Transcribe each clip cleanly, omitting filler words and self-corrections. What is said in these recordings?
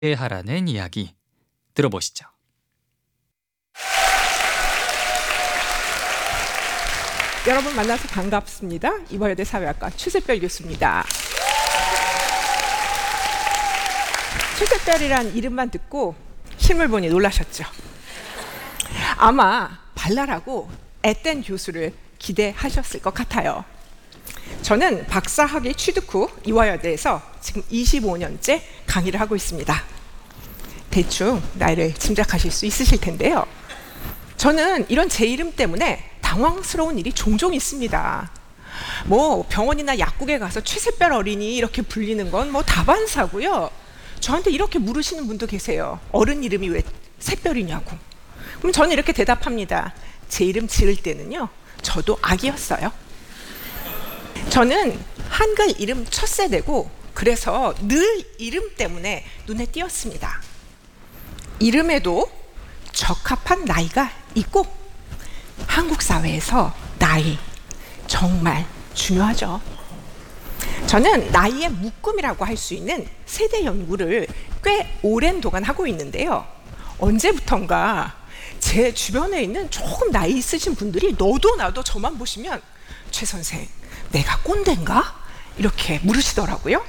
하라는 이야기 들어보시죠. 여러분 만나서 반갑습니다. 이화여대 사회학과 최세별 교수입니다. 최세별이란 이름만 듣고 실물 보니 놀라셨죠? 아마 발랄하고 앳된 교수를 기대하셨을 것 같아요. 저는 박사학위 취득 후 이화여대에서 지금 25년째 강의를 하고 있습니다. 대충 나이를 짐작하실 수 있으실 텐데요. 저는 이런 제 이름 때문에 당황스러운 일이 종종 있습니다. 뭐 병원이나 약국에 가서 최세별 어린이 이렇게 불리는 건 뭐 다반사고요. 저한테 이렇게 물으시는 분도 계세요. 어른 이름이 왜 새별이냐고. 그럼 저는 이렇게 대답합니다. 제 이름 지을 때는요, 저도 아기였어요. 저는 한글 이름 첫 세대고, 그래서 늘 이름 때문에 눈에 띄었습니다. 이름에도 적합한 나이가 있고, 한국 사회에서 나이 정말 중요하죠. 저는 나이의 묶음이라고 할 수 있는 세대 연구를 꽤 오랜 동안 하고 있는데요. 언제부턴가 제 주변에 있는 조금 나이 있으신 분들이 너도 나도 저만 보시면 최 선생, 내가 꼰대인가? 이렇게 물으시더라고요.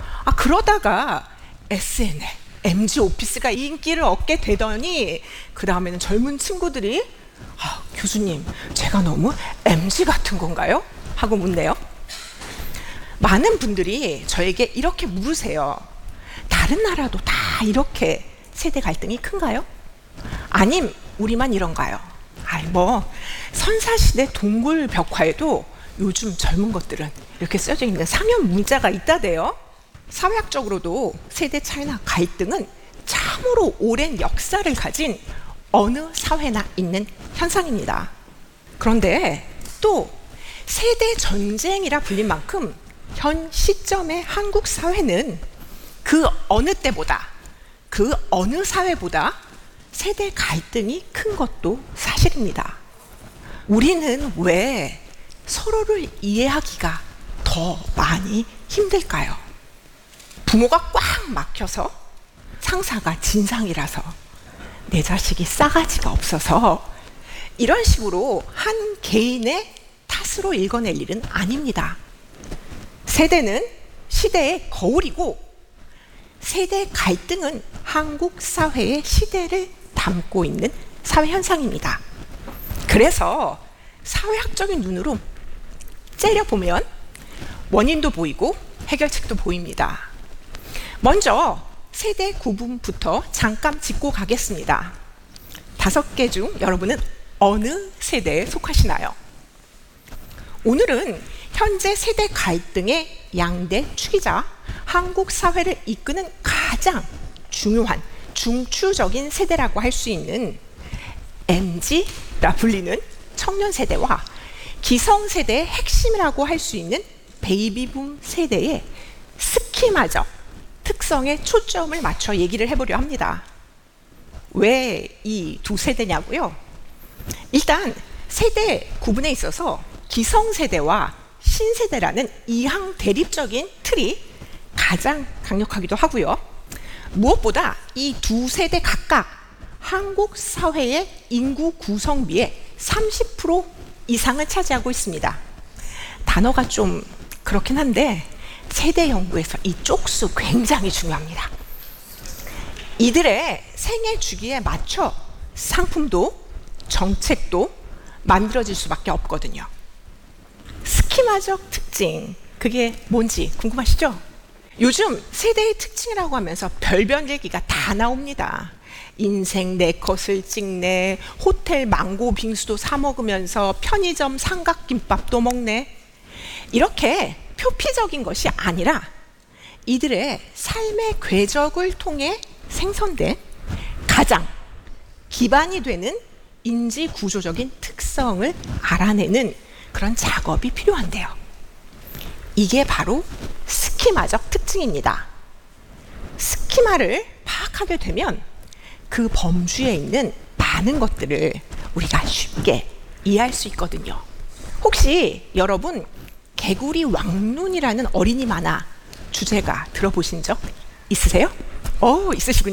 그러다가 SNL, MG 오피스가 인기를 얻게 되더니 그 다음에는 젊은 친구들이 교수님, 제가 너무 MG 같은 건가요? 하고 묻네요. 많은 분들이 저에게 이렇게 물으세요. 다른 나라도 다 이렇게 세대 갈등이 큰가요? 아님 우리만 이런가요? 뭐 선사시대 동굴 벽화에도 요즘 젊은 것들은 이렇게 써져 있는 상형 문자가 있다대요. 사회학적으로도 세대 차이나 갈등은 참으로 오랜 역사를 가진 어느 사회나 있는 현상입니다. 그런데 또 세대 전쟁이라 불린 만큼 현 시점의 한국 사회는 그 어느 때보다, 그 어느 사회보다 세대 갈등이 큰 것도 사실입니다. 우리는 왜 서로를 이해하기가 더 많이 힘들까요? 부모가 꽉 막혀서, 상사가 진상이라서, 내 자식이 싸가지가 없어서, 이런 식으로 한 개인의 탓으로 읽어낼 일은 아닙니다. 세대는 시대의 거울이고, 세대 갈등은 한국 사회의 시대를 담고 있는 사회 현상입니다. 그래서 사회학적인 눈으로 째려보면 원인도 보이고 해결책도 보입니다. 먼저 세대 구분부터 잠깐 짚고 가겠습니다. 5개 중 여러분은 어느 세대에 속하시나요? 오늘은 현재 세대 갈등의 양대 축이자 한국 사회를 이끄는 가장 중요한 중추적인 세대라고 할 수 있는 MZ라 불리는 청년 세대와 기성세대의 핵심이라고 할 수 있는 베이비붐 세대의 스키마적 특성에 초점을 맞춰 얘기를 해보려 합니다. 왜 이 두 세대냐고요? 일단 세대 구분에 있어서 기성세대와 신세대라는 이항 대립적인 틀이 가장 강력하기도 하고요. 무엇보다 이 두 세대 각각 한국 사회의 인구 구성비의 30% 이상을 차지하고 있습니다. 단어가 좀 그렇긴 한데 세대 연구에서 이 쪽수 굉장히 중요합니다. 이들의 생애 주기에 맞춰 상품도 정책도 만들어질 수밖에 없거든요. 스키마적 특징, 그게 뭔지 궁금하시죠? 요즘 세대의 특징이라고 하면서 별별 얘기가 다 나옵니다. 인생 내 것을 찍네, 호텔 망고 빙수도 사 먹으면서 편의점 삼각김밥도 먹네. 이렇게 표피적인 것이 아니라 이들의 삶의 궤적을 통해 생성된 가장 기반이 되는 인지 구조적인 특성을 알아내는 그런 작업이 필요한데요. 이게 바로 스키마적 특징입니다. 스키마를 파악하게 되면 그 범주에 있는 많은 것들을 우리가 쉽게 이해할 수 있거든요. 혹시 여러분 개구리 왕눈이라는 어린이 만화 주제가 들어보신 적 있으세요? 있으시군요.